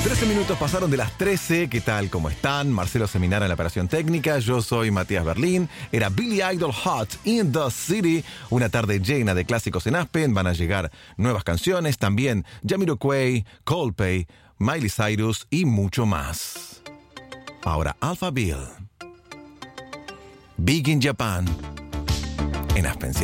13 minutos pasaron de las 13. ¿Qué tal? ¿Cómo están? Marcelo Seminara en la operación técnica. Yo soy Matías Berlín. Era Billy Idol Hot in the City. Una tarde llena de clásicos en Aspen. Van a llegar nuevas canciones. También Jamiroquai, Coldplay, Miley Cyrus y mucho más. Ahora Alphaville. Big in Japan. En Aspen.